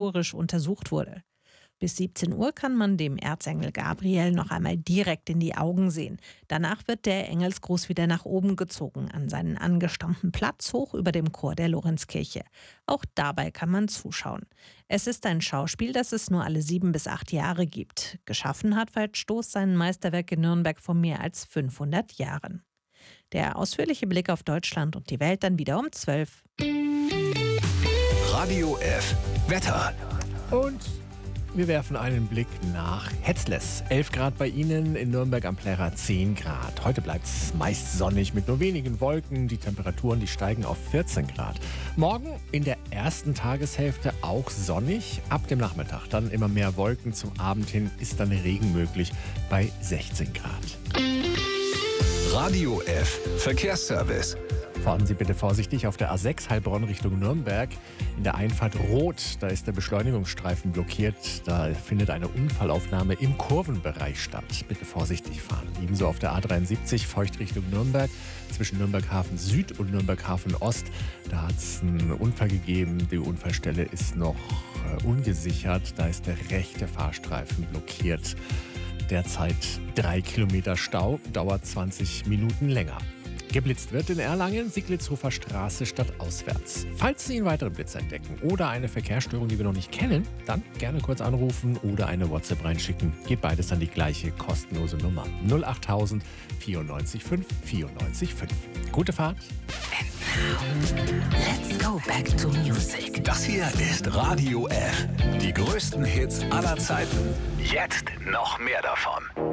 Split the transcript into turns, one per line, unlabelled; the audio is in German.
obligatorisch untersucht wurde. Bis 17 Uhr kann man dem Erzengel Gabriel noch einmal direkt in die Augen sehen. Danach wird der Engelsgruß wieder nach oben gezogen, an seinen angestammten Platz hoch über dem Chor der Lorenzkirche. Auch dabei kann man zuschauen. Es ist ein Schauspiel, das es nur alle 7 bis 8 Jahre gibt. Geschaffen hat Veit Stoß sein Meisterwerk in Nürnberg vor mehr als 500 Jahren. Der ausführliche Blick auf Deutschland und die Welt dann wieder um 12.
Radio F. Wetter.
Und wir werfen einen Blick nach Hetzles. 11 Grad bei Ihnen, in Nürnberg am Plärrer 10 Grad. Heute bleibt es meist sonnig mit nur wenigen Wolken. Die Temperaturen, die steigen auf 14 Grad. Morgen in der ersten Tageshälfte auch sonnig. Ab dem Nachmittag dann immer mehr Wolken. Zum Abend hin ist dann Regen möglich bei 16 Grad.
Radio F. Verkehrsservice.
Fahren Sie bitte vorsichtig auf der A6 Heilbronn Richtung Nürnberg. In der Einfahrt Rot, da ist der Beschleunigungsstreifen blockiert. Da findet eine Unfallaufnahme im Kurvenbereich statt. Bitte vorsichtig fahren. Ebenso auf der A73 Feucht Richtung Nürnberg. Zwischen Nürnberg Hafen Süd und Nürnberg Hafen Ost. Da hat es einen Unfall gegeben. Die Unfallstelle ist noch ungesichert. Da ist der rechte Fahrstreifen blockiert. Derzeit 3 Kilometer Stau, dauert 20 Minuten länger. Geblitzt wird in Erlangen, Sieglitzhofer Straße stadtauswärts. Falls Sie einen weiteren Blitz entdecken oder eine Verkehrsstörung, die wir noch nicht kennen, dann gerne kurz anrufen oder eine WhatsApp reinschicken. Geht beides an die gleiche kostenlose Nummer 08000 94 5 94 5. Gute Fahrt.
Let's go back to music.
Das hier ist Radio F. Die größten Hits aller Zeiten. Jetzt noch mehr davon.